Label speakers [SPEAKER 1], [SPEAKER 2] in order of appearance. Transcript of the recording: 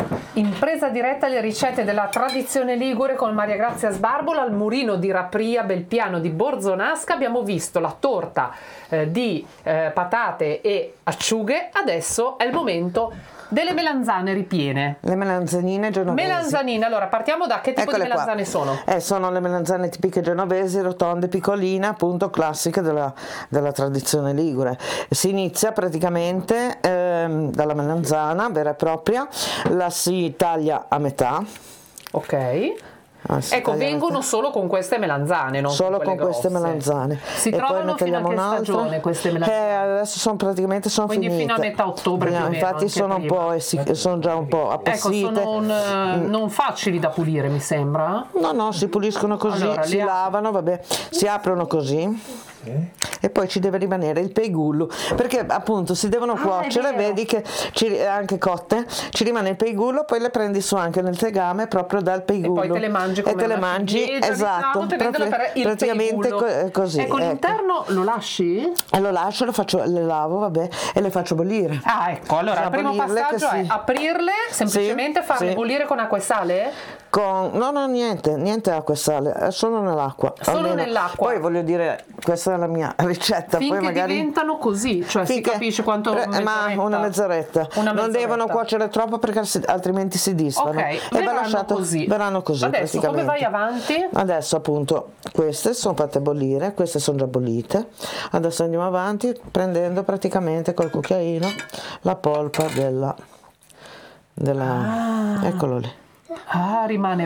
[SPEAKER 1] In presa diretta le ricette della tradizione ligure con Maria Grazia Sbarbola. Al Murino di Rapria, Belpiano di Borzonasca abbiamo visto la torta di patate e acciughe. Adesso è il momento delle melanzane ripiene.
[SPEAKER 2] Le melanzanine genovesi.
[SPEAKER 1] Melanzanine, allora partiamo da che tipo di melanzane sono?
[SPEAKER 2] Sono le melanzane tipiche genovesi, rotonde, piccoline, appunto classiche della tradizione ligure. Si inizia praticamente dalla melanzana vera e propria, la si taglia a metà.
[SPEAKER 1] Ok. Ecco, vengono solo con queste melanzane, non
[SPEAKER 2] solo con queste melanzane.
[SPEAKER 1] Si trovano fino a che stagione queste melanzane?
[SPEAKER 2] Adesso sono praticamente
[SPEAKER 1] Quindi
[SPEAKER 2] finite.
[SPEAKER 1] Fino a metà ottobre più o meno,
[SPEAKER 2] infatti sono un po' sono già un po' appassite.
[SPEAKER 1] Ecco, sono non facili da pulire, mi sembra.
[SPEAKER 2] No, si puliscono così, allora, si lavano, vabbè, si aprono così. E poi ci deve rimanere il peigullo, perché appunto si devono cuocere, vedi che anche cotte, ci rimane il peigullo, poi le prendi su anche nel tegame proprio dal peigullo
[SPEAKER 1] e poi te le mangi come
[SPEAKER 2] esatto, praticamente così.
[SPEAKER 1] Ecco, l'interno lo lasci?
[SPEAKER 2] E lo lascio, le lavo, vabbè, e le faccio bollire.
[SPEAKER 1] Ecco, allora il primo passaggio è aprirle, semplicemente farle bollire con acqua e sale?
[SPEAKER 2] No, niente acqua e sale, è solo nell'acqua.
[SPEAKER 1] Solo nell'acqua.
[SPEAKER 2] Poi voglio dire, questa è la mia ricetta.
[SPEAKER 1] Finché
[SPEAKER 2] poi magari
[SPEAKER 1] diventano così, cioè si capisce quanto
[SPEAKER 2] ma una mezz'oretta. Non devono cuocere troppo perché altrimenti si disfano.
[SPEAKER 1] Ok,
[SPEAKER 2] e verranno così.
[SPEAKER 1] Adesso come vai avanti?
[SPEAKER 2] Adesso appunto queste sono fatte bollire, queste sono già bollite. Adesso andiamo avanti prendendo praticamente col cucchiaino la polpa della eccolo lì.
[SPEAKER 1] Rimane